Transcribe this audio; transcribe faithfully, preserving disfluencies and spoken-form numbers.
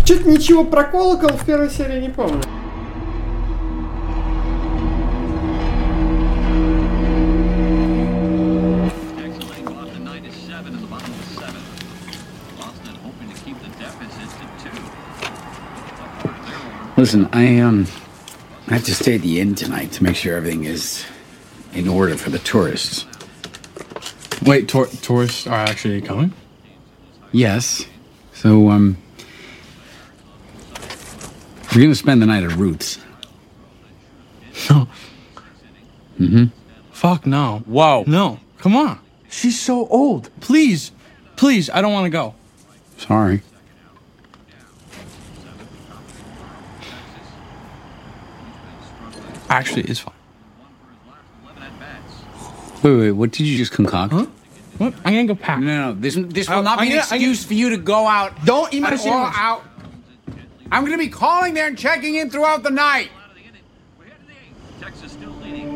Чё-то ничего про колокол в первой серии не помню. Listen, I um, I have to stay at the inn tonight to make sure everything is in order for the tourists. Wait, tour- tourists are actually coming? Yes. So um, we're gonna spend the night at Ruth's. No. Mm-hmm. Fuck no. Whoa. No. Come on. She's so old. Please. Please, I don't want to go. Sorry. Actually, it's fine. Wait, wait, what did you just concoct? Huh? What? I'm gonna go pack. No, no, this this will I- not be I'm an gonna- I'm excuse for you to go out. Don't eat my at all sandwich. out. I'm gonna be calling there and checking in throughout the night. Texas still leading